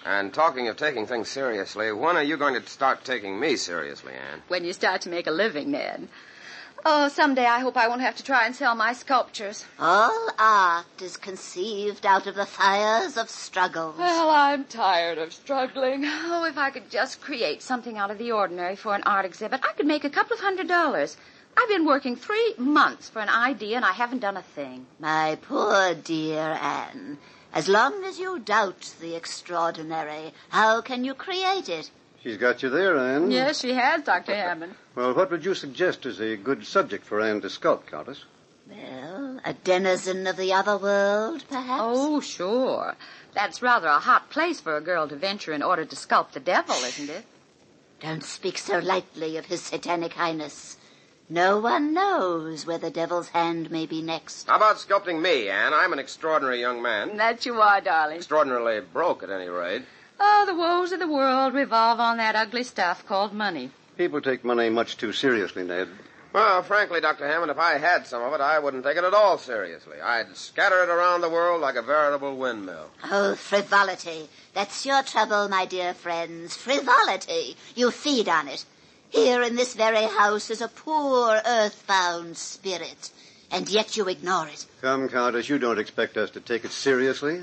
And talking of taking things seriously, when are you going to start taking me seriously, Anne? When you start to make a living, Ned. Oh, someday I hope I won't have to try and sell my sculptures. All art is conceived out of the fires of struggles. Well, I'm tired of struggling. Oh, if I could just create something out of the ordinary for an art exhibit, I could make a couple of $100. I've been working 3 months for an idea, and I haven't done a thing. My poor dear Anne, as long as you doubt the extraordinary, how can you create it? She's got you there, Anne. Yes, she has, Dr. Hammond. Well, what would you suggest is a good subject for Anne to sculpt, Countess? Well, a denizen of the other world, perhaps? Oh, sure. That's rather a hot place for a girl to venture in order to sculpt the devil, isn't it? Don't speak so lightly of His Satanic Highness. No one knows where the devil's hand may be next. How about sculpting me, Anne? I'm an extraordinary young man. That you are, darling. Extraordinarily broke, at any rate. Oh, the woes of the world revolve on that ugly stuff called money. People take money much too seriously, Ned. Well, frankly, Dr. Hammond, if I had some of it, I wouldn't take it at all seriously. I'd scatter it around the world like a veritable windmill. Oh, frivolity. That's your trouble, my dear friends. Frivolity. You feed on it. Here in this very house is a poor earthbound spirit, and yet you ignore it. Come, Countess, you don't expect us to take it seriously?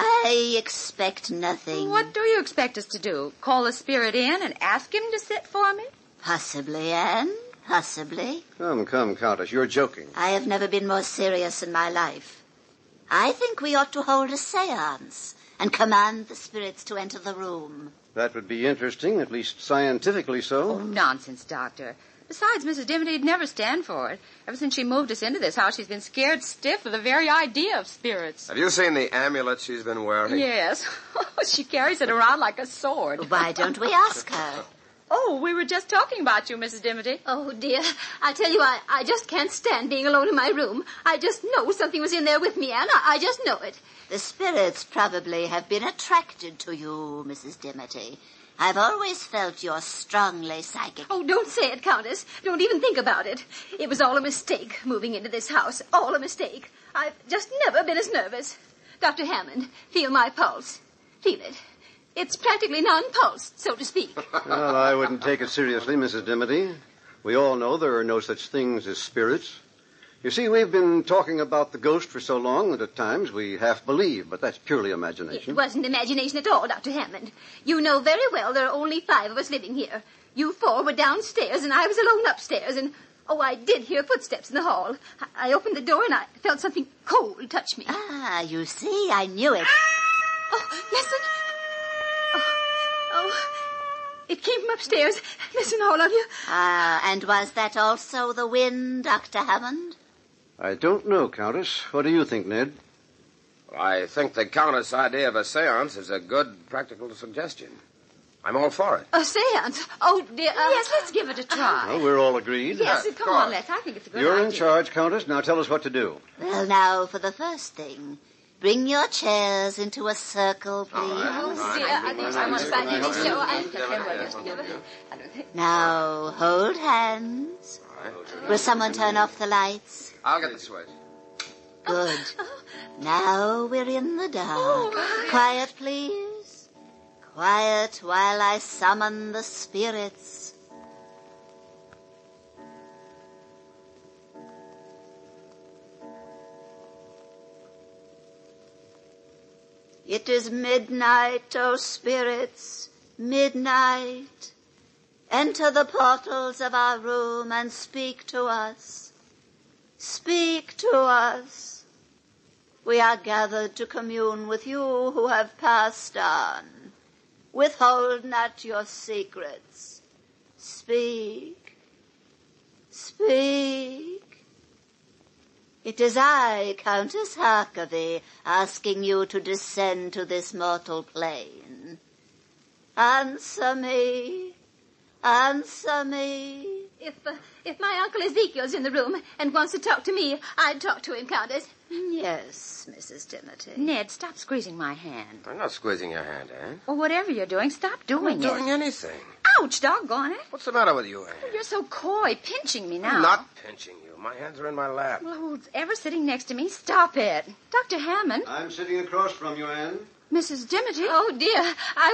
I expect nothing. What do you expect us to do? Call the spirit in and ask him to sit for me? Possibly, Anne. Possibly. Come, Countess, you're joking. I have never been more serious in my life. I think we ought to hold a seance and command the spirits to enter the room. That would be interesting, at least scientifically so. Oh, nonsense, Doctor. Besides, Mrs. Dimmoty'd never stand for it. Ever since she moved us into this house, she's been scared stiff of the very idea of spirits. Have you seen the amulet she's been wearing? Yes. She carries it around like a sword. Why don't we ask her? Oh, we were just talking about you, Mrs. Dimmoty. Oh, dear. I tell you, I just can't stand being alone in my room. I just know something was in there with me, Anne. I just know it. The spirits probably have been attracted to you, Mrs. Dimmoty. I've always felt you're strongly psychic. Oh, don't say it, Countess. Don't even think about it. It was all a mistake, moving into this house. All a mistake. I've just never been as nervous. Dr. Hammond, feel my pulse. Feel it. It's practically non-pulsed, so to speak. Well, I wouldn't take it seriously, Mrs. Dimmoty. We all know there are no such things as spirits. You see, we've been talking about the ghost for so long that at times we half believe, but that's purely imagination. It wasn't imagination at all, Dr. Hammond. You know very well there are only 5 of us living here. You 4 were downstairs, and I was alone upstairs, and... Oh, I did hear footsteps in the hall. I opened the door, and I felt something cold touch me. Ah, you see, I knew it. Oh, listen. Oh, it came from upstairs. Listen, all of you. Ah, and was that also the wind, Dr. Hammond? I don't know, Countess. What do you think, Ned? Well, I think the Countess' idea of a seance is a good practical suggestion. I'm all for it. A seance? Oh, dear. Yes, let's give it a try. Well, we're all agreed. Yes, of come on, course. let's. I think it's a good You're idea. in charge, Countess. Now tell us what to do. Well, now, for the first thing, bring your chairs into a circle, please. Oh, dear. I think someone's finding me so. I don't think... Now, hold hands. Will someone turn off the lights? I'll get the switch. Good. Now we're in the dark. Quiet, please. Quiet while I summon the spirits. It is midnight, O spirits, midnight. Enter the portals of our room and speak to us. Speak to us. We are gathered to commune with you who have passed on. Withhold not your secrets. Speak. Speak. It is I, Countess Harkavy, asking you to descend to this mortal plane. Answer me. Answer me. If my Uncle Ezekiel's in the room and wants to talk to me, I'd talk to him, Countess. Yes, Mrs. Dimmoty. Ned, stop squeezing my hand. I'm not squeezing your hand, Anne. Or whatever you're doing, stop doing I'm not doing anything. Ouch, doggone it. What's the matter with you, Anne? You're so coy, pinching me now. I'm not pinching you. My hands are in my lap. Well, who's ever sitting next to me? Stop it. Dr. Hammond. I'm sitting across from you, Anne. Mrs. Dimmoty. Oh, dear.